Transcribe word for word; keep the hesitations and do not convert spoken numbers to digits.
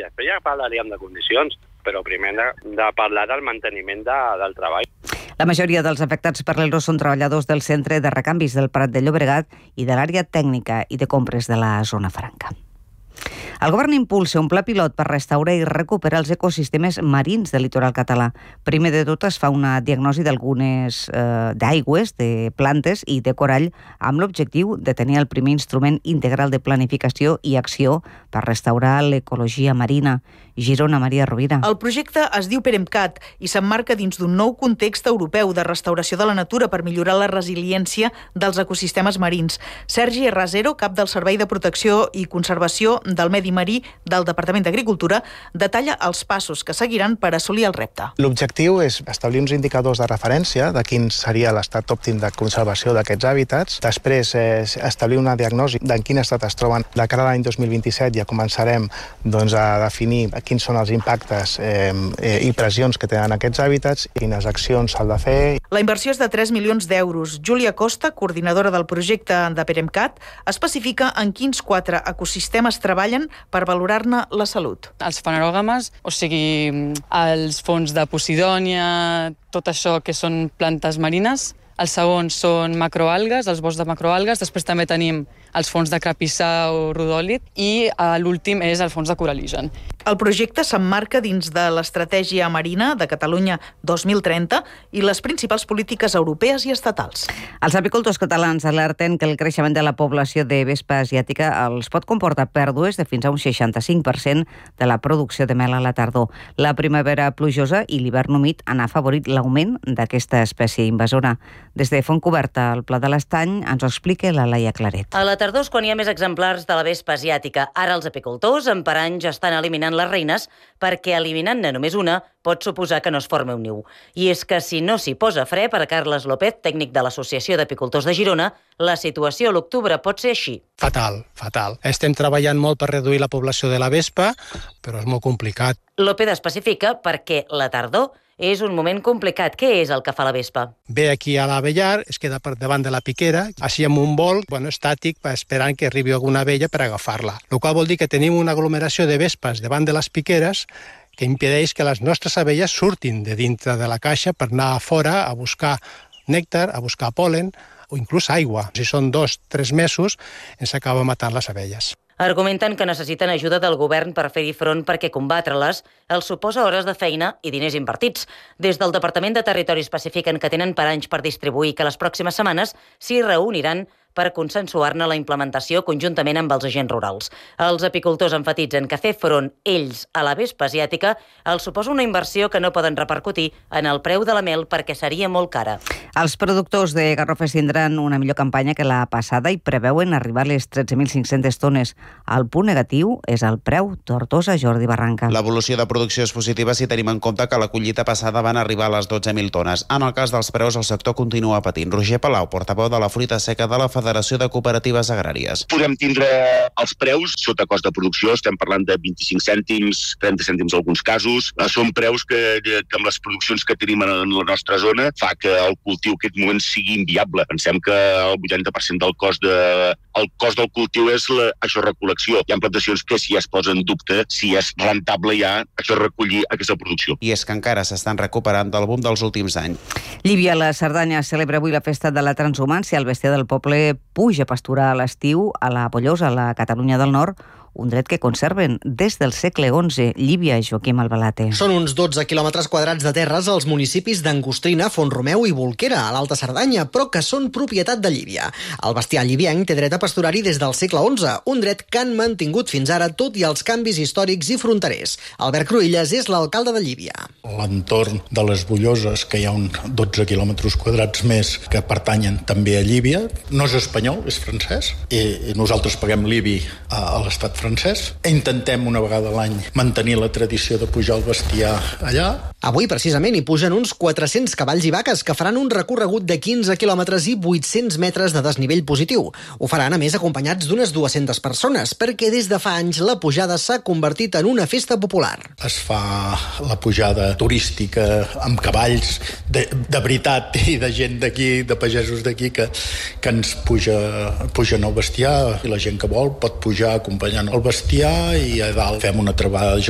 després ja parlaríem de condicions, però primer hem de, de parlar del manteniment de, del treball. La majoria dels afectats per l'Ero són treballadors del Centre de Recanvis del Prat de Llobregat i de l'àrea tècnica i de compres de la zona franca. El govern impulsa un pla pilot per restaurar i recuperar els ecosistemes marins del litoral català. Primer de tot es fa una diagnosi d'algunes eh, d'aigües, de plantes i de corall amb l'objectiu de tenir el primer instrument integral de planificació i acció per restaurar l'ecologia marina. Girona, Maria Rovira. El projecte es diu PEREMCAT i s'emmarca dins d'un nou context europeu de restauració de la natura per millorar la resiliència dels ecosistemes marins. Sergi Rasero, cap del Servei de Protecció i Conservació del Medi Marí del Departament d'Agricultura, detalla els passos que seguiran per assolir el repte. L'objectiu és establir uns indicadors de referència de quin seria l'estat òptim de conservació d'aquests hàbitats. Després, eh, establir una diagnosi d'en quin estat es troben. De cara a l'any dos mil vint-i-set ja començarem doncs, a definir quins són els impactes eh, i pressions que tenen aquests hàbitats, quines accions s'han de fer. La inversió és de tres milions d'euros. Júlia Costa, coordinadora del projecte de PEREMCAT, especifica en quins quatre ecosistemes treballen per valorar-ne la salut. Els fanerògames, o sigui, els fons de Posidònia, tot això que són plantes marines. Els segons són macroalgues, els boscs de macroalgues. Després també tenim els fons de crapissà o rodòlit i l'últim és el fons de coraligen. El projecte s'emmarca dins de l'Estratègia Marina de Catalunya dos mil trenta i les principals polítiques europees i estatals. Els apicultors catalans alerten que el creixement de la població de vespa asiàtica els pot comportar pèrdues de fins a un seixanta-cinc per cent de la producció de mel a la tardor. La primavera plujosa i l'hivern humit han afavorit l'augment d'aquesta espècie invasora. Des de Fontcoberta, al Pla de l'Estany, ens ho explica la Laia Claret. A la tardor és quan hi ha més exemplars de la vespa asiàtica. Ara els apicultors en parany ja estan eliminant les reines perquè eliminant-ne només una pot suposar que no es formi un niu. I és que si no s'hi posa fre, per a Carles López, tècnic de l'Associació d'Apicultors de Girona, la situació a l'octubre pot ser així. Fatal, fatal. Estem treballant molt per reduir la població de la vespa, però és molt complicat. López especifica perquè la tardor és un moment complicat. Què és el que fa la vespa? Ve aquí a l'avellar, es queda per davant de la piquera, així amb un vol bueno, estàtic esperant que arribi alguna abella per agafar-la. El qual vol dir que tenim una aglomeració de vespes davant de les piqueres que impedeix que les nostres abelles surtin de dintre de la caixa per anar a fora a buscar nèctar, a buscar pol·len o inclús aigua. Si són dos, tres mesos, ens acaba matant les abelles. Argumenten que necessiten ajuda del govern per fer-hi front perquè combatre-les els suposa hores de feina i diners invertits. Des del Departament de Territori especifiquen que tenen paranys per distribuir i que les pròximes setmanes s'hi reuniran per consensuar-ne la implementació conjuntament amb els agents rurals. Els apicultors enfatitzen que fer front ells a la vespa asiàtica els suposa una inversió que no poden repercutir en el preu de la mel perquè seria molt cara. Els productors de garrofes tindran una millor campanya que la passada i preveuen arribar a les tretze mil cinc-centes tones. El punt negatiu és el preu. Tortosa, Jordi Barranca. L'evolució de producció és positiva si tenim en compte que la collita passada van arribar a les dotze mil tones. En el cas dels preus, el sector continua patint. Roger Palau, portaveu de la fruita seca de la Federació de Cooperatives Agràries. Podem tindre els preus sota cost de producció, estem parlant de vint-i-cinc cèntims, trenta cèntims en alguns casos. Són preus que, que amb les produccions que tenim en la nostra zona fa que el cultiu en aquest moment sigui inviable. Pensem que el vuitanta per cent del cost de el cost del cultiu és la, això recol·lecció. Hi ha plantacions que si es posa en dubte si és rentable ja això recollir aquesta producció. I és que encara s'estan recuperant del boom dels últims anys. Llívia, la Cerdanya, celebra avui la festa de la transhumància. El bestiar del poble puja a pasturar a l'estiu a la Pollosa, a la Catalunya del Nord, un dret que conserven des del segle onze. Llívia, Joaquim Albalate. Són uns dotze quilòmetres quadrats de terres als municipis d'Angostrina, Font-romeu i Bolquera, a l'Alta Cerdanya, però que són propietat de Llívia. El bestiar llivienc té dret a pasturar-hi des del segle onze, un dret que han mantingut fins ara tot i els canvis històrics i fronterers. Albert Cruïlles és l'alcalde de Llívia. L'entorn de les Bulloses, que hi ha uns dotze quilòmetres quadrats més que pertanyen també a Llívia, no és espanyol, és francès, i nosaltres paguem l'I B I a l'estat francès. Intentem una vegada a l'any mantenir la tradició de pujar el bestiar allà. Avui, precisament, hi pugen uns quatre-cents cavalls i vaques que faran un recorregut de quinze quilòmetres i vuit-cents metres de desnivell positiu. Ho faran, a més, acompanyats d'unes dues-centes persones, perquè des de fa anys la pujada s'ha convertit en una festa popular. Es fa la pujada turística amb cavalls de, de veritat i de gent d'aquí, de pagesos d'aquí, que, que ens puja, pugen el bestiar i la gent que vol pot pujar acompanyant el bestiar i a dalt fem una trobada